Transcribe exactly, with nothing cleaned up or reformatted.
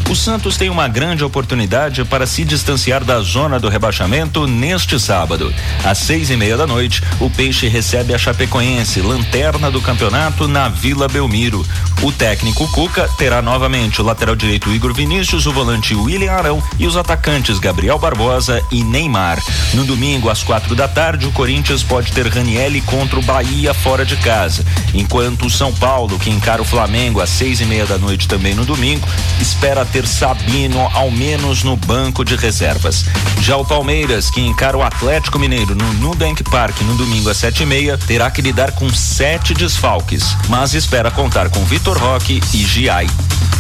O Santos tem uma grande oportunidade para se distanciar da zona do rebaixamento neste sábado. Às seis e meia da noite, o Peixe recebe a Chapecoense, lanterna do campeonato, na Vila Belmiro. O técnico Cuca terá novamente o lateral direito Igor Vinícius, o volante William Arão e os atacantes Gabriel Barbosa e Neymar. No domingo, às quatro da tarde, o Corinthians pode ter Ranielli contra o Bahia fora de casa, enquanto o São Paulo, que encara o Flamengo às seis e meia da noite também no domingo, espera ter Sabino ao menos no banco de reservas. Já o Palmeiras, que encara o Atlético Mineiro no Nubank Park no domingo às sete e meia, terá que lidar com sete desfalques, mas espera contar com Vitor Roque e Giai.